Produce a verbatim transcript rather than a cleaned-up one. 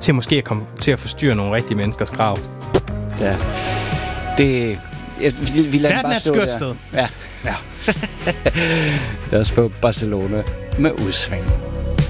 til måske at komme til at forstyrre nogle rigtige menneskers grav. Ja. Det... Ja, vi, vi lader Verden bare er et stå skørt der. sted. Ja. Ja. Lad os få Barcelona med udsving.